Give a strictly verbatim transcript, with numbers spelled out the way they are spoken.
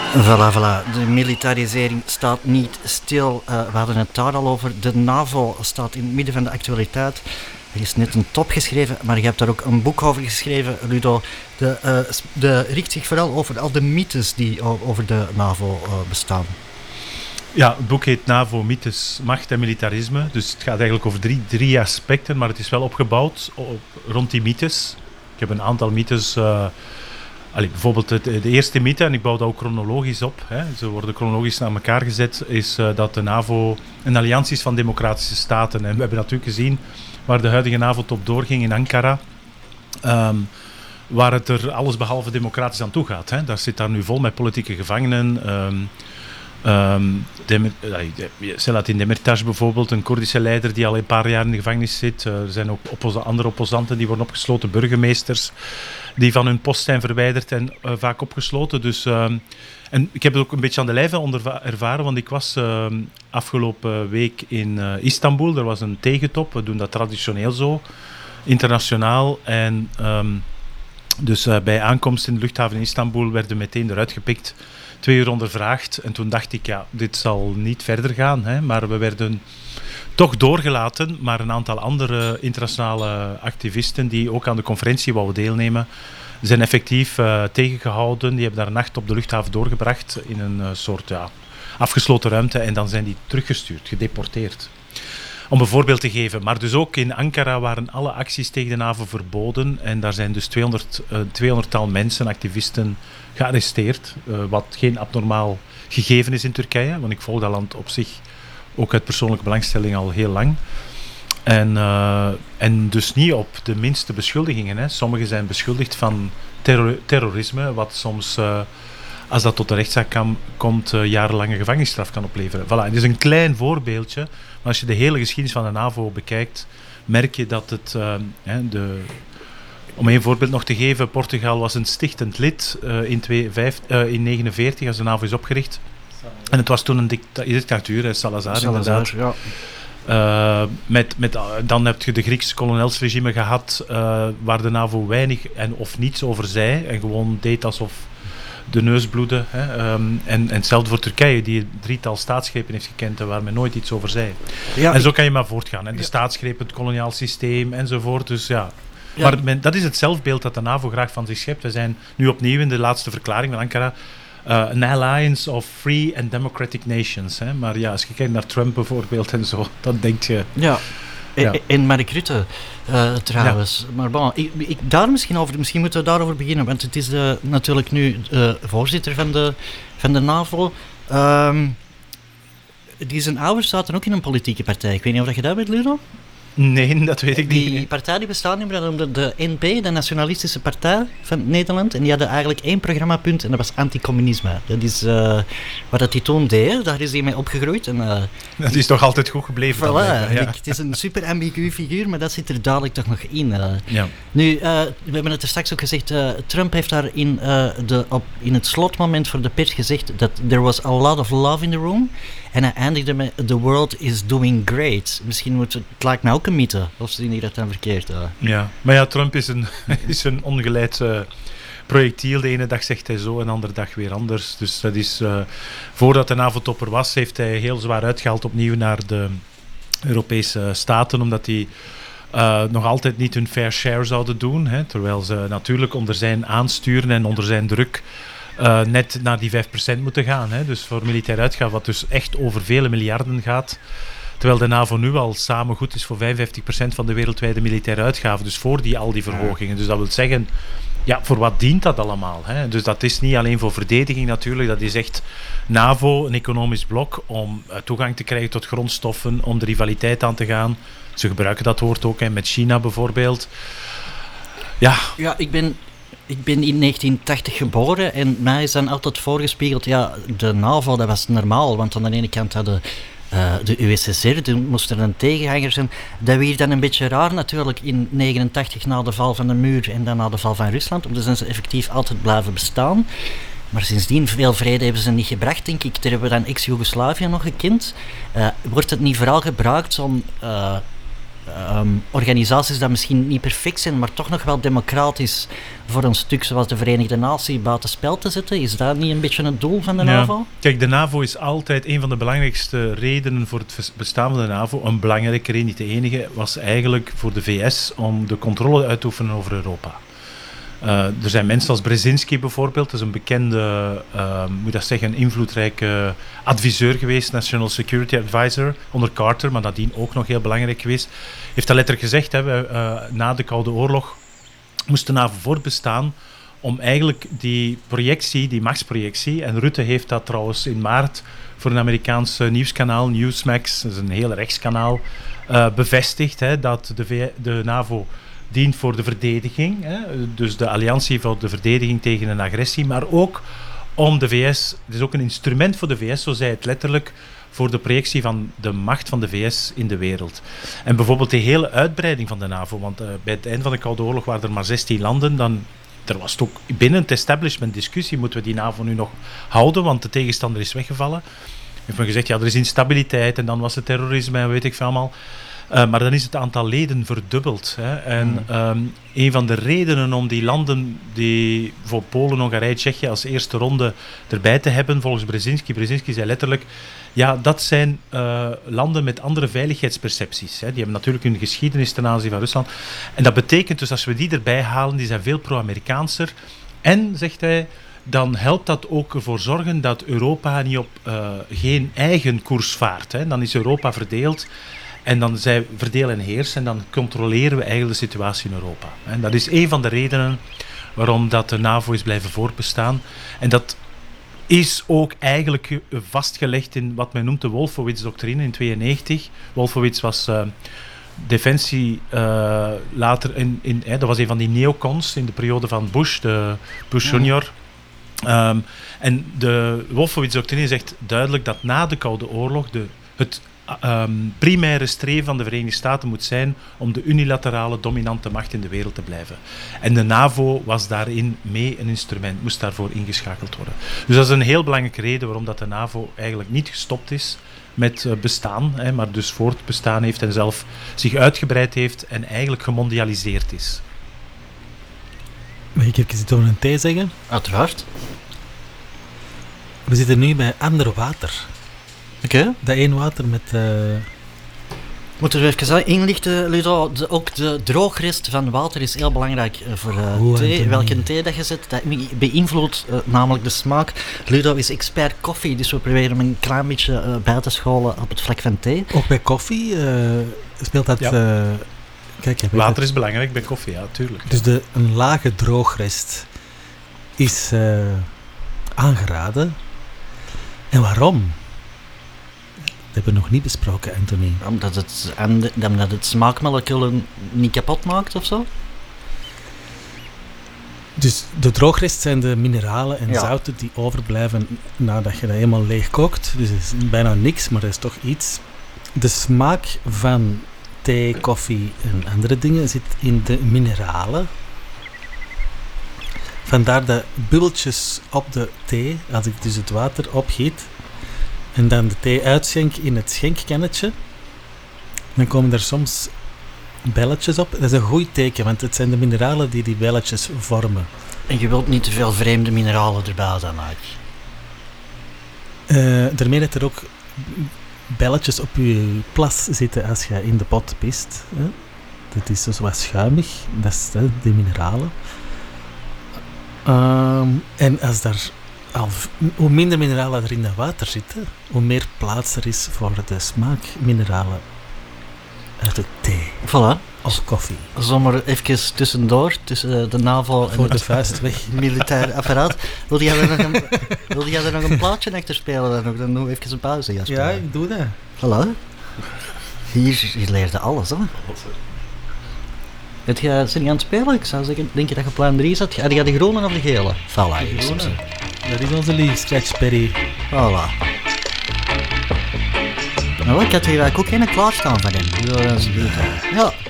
Voilà, voilà. De militarisering staat niet stil. Uh, we hadden het daar al over. De NAVO staat in het midden van de actualiteit. Er is net een top geschreven, maar je hebt daar ook een boek over geschreven, Ludo. De, uh, de richt zich vooral over al de mythes die over de NAVO uh, bestaan. Ja, het boek heet NAVO, mythes, macht en militarisme. Dus het gaat eigenlijk over drie, drie aspecten, maar het is wel opgebouwd op, rond die mythes. Ik heb een aantal mythes... Uh, Allee, bijvoorbeeld het, de eerste mythe, en ik bouw dat ook chronologisch op, hè, ze worden chronologisch naar elkaar gezet, is uh, dat de NAVO een alliantie is van democratische staten. En we hebben natuurlijk gezien waar de huidige NAVO-top doorging in Ankara, um, waar het er allesbehalve democratisch aan toe gaat. Hè. Daar zit daar nu vol met politieke gevangenen. Um, um, Dem- uh, Selahattin Demirtas bijvoorbeeld, een Koerdische leider die al een paar jaar in de gevangenis zit. Uh, er zijn ook opposa- andere opposanten die worden opgesloten, burgemeesters die van hun post zijn verwijderd en uh, vaak opgesloten. Dus, uh, en ik heb het ook een beetje aan de lijve onderva- ervaren, want ik was uh, afgelopen week in uh, Istanbul. Er was een tegentop, we doen dat traditioneel zo, internationaal. En um, dus uh, bij aankomst in de luchthaven in Istanbul werden meteen eruit gepikt, twee uur ondervraagd. En toen dacht ik, ja, dit zal niet verder gaan, hè, maar we werden toch doorgelaten, maar een aantal andere internationale activisten die ook aan de conferentie wouden deelnemen, zijn effectief uh, tegengehouden. Die hebben daar een nacht op de luchthaven doorgebracht in een uh, soort ja, afgesloten ruimte en dan zijn die teruggestuurd, gedeporteerd. Om een voorbeeld te geven. Maar dus ook in Ankara waren alle acties tegen de NAVO verboden en daar zijn dus tweehonderd, uh, tweehonderdtal mensen, activisten, gearresteerd. Uh, wat geen abnormaal gegeven is in Turkije, want ik volg dat land op zich ook uit persoonlijke belangstelling al heel lang. En, uh, en dus niet op de minste beschuldigingen. Hè. Sommigen zijn beschuldigd van terror- terrorisme, wat soms, uh, als dat tot de rechtszaak kan, komt, uh, jarenlange gevangenisstraf kan opleveren. Voilà, het is een klein voorbeeldje, maar als je de hele geschiedenis van de NAVO bekijkt, merk je dat het... Uh, hè, de, om één voorbeeld nog te geven, Portugal was een stichtend lid uh, in negentien negenenveertig, als de NAVO is opgericht. En het was toen een dicta- dictatuur, hè, Salazar, Salazar inderdaad. Ja. Uh, met, met, uh, dan heb je de Griekse kolonelsregime gehad, uh, waar de NAVO weinig en of niets over zei en gewoon deed alsof de neus bloedde. Hè. Um, en, en hetzelfde voor Turkije, die een drietal staatsgrepen heeft gekend en waar men nooit iets over zei. Ja, en zo ik... kan je maar voortgaan. En de ja. staatsgrepen, het koloniaal systeem enzovoort. Dus ja... Ja. Maar men, dat is het zelfbeeld dat de NAVO graag van zich schept. We zijn nu opnieuw in de laatste verklaring van Ankara een uh, alliance of free and democratic nations. Hè. Maar ja, als je kijkt naar Trump bijvoorbeeld en zo, dan denk je... Ja, ja. en Mark Rutte uh, trouwens. Ja. Maar bon, ik, ik, daar misschien over, misschien moeten we daarover beginnen, want het is de, natuurlijk nu de voorzitter van de, van de NAVO. Um, die zijn ouders zaten ook in een politieke partij. Ik weet niet of je dat weet, Ludo? Nee, dat weet ik niet. Die partij die bestaat niet meer, dat noemde de N P, de Nationalistische Partij van Nederland. En die hadden eigenlijk één programmapunt en dat was anticommunisme. Dat is uh, wat dat die toen deed, daar is hij mee opgegroeid. En, uh, dat is toch altijd goed gebleven? Voilà, dan, ja. Het is een super ambigu figuur, maar dat zit er dadelijk toch nog in. Uh. Ja. Nu, uh, we hebben het er straks ook gezegd, uh, Trump heeft daar in, uh, de, op, in het slotmoment voor de pers gezegd dat there was a lot of love in the room. En hij eindigde met the world is doing great. Misschien moet het, het lijkt mij ook een mythe, of zie je dat dan verkeerd? Uh. Ja, maar ja, Trump is een, is een ongeleid uh, projectiel. De ene dag zegt hij zo, en de andere dag weer anders. Dus dat is, uh, voordat de NAVO-topper was, heeft hij heel zwaar uitgehaald opnieuw naar de Europese staten, omdat hij uh, nog altijd niet hun fair share zouden doen. Hè, terwijl ze natuurlijk onder zijn aansturen en onder zijn druk Uh, net naar die vijf procent moeten gaan. Hè. Dus voor militair uitgaven, wat dus echt over vele miljarden gaat. Terwijl de NAVO nu al samen goed is voor vijfenvijftig procent van de wereldwijde militaire uitgaven. Dus voor die, al die verhogingen. Dus dat wil zeggen, ja, voor wat dient dat allemaal? Hè? Dus dat is niet alleen voor verdediging natuurlijk. Dat is echt NAVO, een economisch blok, om uh, toegang te krijgen tot grondstoffen, om de rivaliteit aan te gaan. Ze gebruiken dat woord ook, hè, met China bijvoorbeeld. Ja, ja ik ben... Ik ben in negentien tachtig geboren en mij is dan altijd voorgespiegeld, ja, de NAVO, dat was normaal, want aan de ene kant hadden uh, de U S S R, toen moest er een tegenhanger zijn. Dat werd dan een beetje raar natuurlijk in negenentachtig na de val van de muur en dan na de val van Rusland, omdat zijn ze effectief altijd blijven bestaan. Maar sindsdien, veel vrede hebben ze niet gebracht, denk ik. Daar hebben we dan ex-Jugoslavië nog gekend. Uh, wordt het niet vooral gebruikt om... Uh, um, organisaties die misschien niet perfect zijn, maar toch nog wel democratisch voor een stuk zoals de Verenigde Naties buitenspel te zetten? Is dat niet een beetje het doel van de ja. NAVO? Kijk, de NAVO is altijd een van de belangrijkste redenen voor het bestaan van de NAVO. Een belangrijke reden, niet de enige, was eigenlijk voor de V S om de controle uit te oefenen over Europa. Uh, er zijn mensen als Brzezinski bijvoorbeeld, dat is een bekende, uh, moet dat zeggen, invloedrijke adviseur geweest, National Security Advisor, onder Carter, maar nadien ook nog heel belangrijk geweest. Heeft dat letterlijk gezegd, hè, wij, uh, na de Koude Oorlog moest de NAVO voortbestaan om eigenlijk die projectie, die machtsprojectie, en Rutte heeft dat trouwens in maart voor een Amerikaans nieuwskanaal, Newsmax, dat is een heel rechtskanaal, uh, bevestigd, hè, dat de, v- de NAVO dient voor de verdediging, hè, dus de alliantie voor de verdediging tegen een agressie, maar ook om de V S, het is ook een instrument voor de V S, zo zei het letterlijk, voor de projectie van de macht van de V S in de wereld. En bijvoorbeeld de hele uitbreiding van de NAVO, want uh, bij het eind van de Koude Oorlog waren er maar zestien landen, dan er was het ook binnen het establishment discussie, moeten we die NAVO nu nog houden, want de tegenstander is weggevallen. Heeft men gezegd, ja, er is instabiliteit en dan was het terrorisme en weet ik veel allemaal. Uh, maar dan is het aantal leden verdubbeld. Hè. En mm. um, een van de redenen om die landen, die voor Polen, Hongarije, Tsjechië als eerste ronde erbij te hebben, volgens Brzezinski, Brzezinski zei letterlijk, ja, dat zijn uh, landen met andere veiligheidspercepties. Hè. Die hebben natuurlijk hun geschiedenis ten aanzien van Rusland. En dat betekent dus, als we die erbij halen, die zijn veel pro-Amerikaanser. En, zegt hij, dan helpt dat ook ervoor zorgen dat Europa niet op uh, geen eigen koers vaart. Hè. Dan is Europa verdeeld. En dan zij verdelen en heersen en dan controleren we eigenlijk de situatie in Europa. En dat is een van de redenen waarom dat de NAVO is blijven voortbestaan. En dat is ook eigenlijk vastgelegd in wat men noemt de Wolfowitz-doctrine in negentien tweeënnegentig. Wolfowitz was uh, defensie uh, later, in, in, eh, dat was een van die neocons in de periode van Bush, de Bush junior. Um, en de Wolfowitz-doctrine zegt duidelijk dat na de Koude Oorlog de, het Um, primaire streven van de Verenigde Staten moet zijn om de unilaterale dominante macht in de wereld te blijven. En de NAVO was daarin mee een instrument, moest daarvoor ingeschakeld worden. Dus dat is een heel belangrijke reden waarom dat de NAVO eigenlijk niet gestopt is met uh, bestaan, hè, maar dus voortbestaan heeft en zelf zich uitgebreid heeft en eigenlijk gemondialiseerd is. Mag ik even iets over een thee zeggen? Uiteraard. We zitten nu bij ander water. Oké. Okay. Dat één water met... Uh... Moeten we even inlichten, Ludo? De, ook de droogrest van water is heel belangrijk voor uh, oh, thee. Welke thee dat je zet, dat beïnvloedt uh, namelijk de smaak. Ludo is expert koffie, dus we proberen hem een klein beetje uh, bij te scholen op het vlak van thee. Ook bij koffie uh, speelt dat... Ja. Uh, kijk, water het. is belangrijk bij koffie, ja, tuurlijk. Dus de, een lage droogrest is uh, aangeraden. En waarom? Dat hebben we nog niet besproken, Anthony. Omdat het, omdat het smaakmoleculen niet kapot maakt of zo? Dus de droogrest zijn de mineralen en ja. zouten die overblijven nadat je dat eenmaal leeg kookt. Dus het is bijna niks, maar dat is toch iets. De smaak van thee, koffie en andere dingen zit in de mineralen. Vandaar de bubbeltjes op de thee, als ik dus het water opgiet en dan de thee uitschenk in het schenkkannetje, dan komen er soms belletjes op. Dat is een goed teken, want het zijn de mineralen die die belletjes vormen. En je wilt niet te veel vreemde mineralen erbij dan uit? Uh, daarmee dat er ook belletjes op je plas zitten als je in de pot pist. Hè. Dat is zo wat schuimig, dat is hè, de mineralen. Um, en als daar al, hoe minder mineralen er in dat water zitten, hoe meer plaats er is voor de smaakmineralen uit de thee. Voilà. Of koffie. Zomaar even tussendoor, tussen de NAVO en voor de vuist weg. Militair apparaat. Wil jij er nog een, wil jij er nog een plaatje achter spelen? Dan, nog, dan doen we even een pauze. Ja, ja, ik doe dat. Voilà. Hier, je leerde alles, hè? Heb je, zijn niet aan het spelen? Ik zou zeggen, denk je dat je plan drie zat? Had je de groene of de gele? Voilà. De groene. Dat is onze lief, Scratch Perry. Voilà. Nou, ik had hier eigenlijk ook geen klaarstaan van hem. Ja.